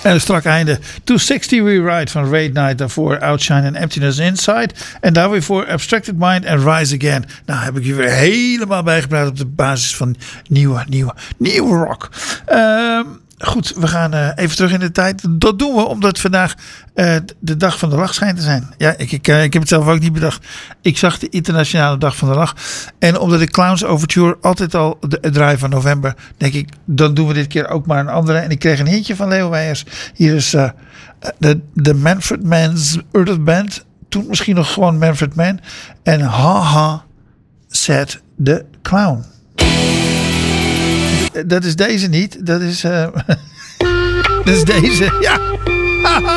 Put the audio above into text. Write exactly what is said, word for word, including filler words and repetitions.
En een strak einde. two sixty Rewrite van Raid Night. Daarvoor Outshine and Emptiness Inside. En daar weer voor Abstracted Mind en Rise Again. Nou heb ik je weer helemaal bijgepraat op de basis van nieuwe, nieuwe, nieuwe rock. Ehm... Uh, Goed, we gaan uh, even terug in de tijd. Dat doen we omdat vandaag uh, de dag van de lach schijnt te zijn. Ja, ik, ik, uh, ik heb het zelf ook niet bedacht. Ik zag de internationale dag van de lach. En omdat de Clowns Overture altijd al de, het draaien van november, denk ik, dan doen we dit keer ook maar een andere. En ik kreeg een hintje van Leo Weijers. Hier is uh, de, de Manfred Mann's Earth Band. Toen misschien nog gewoon Manfred Mann. En haha, said the clown. Dat is deze niet. Dat is, uh, dat is deze. Ja.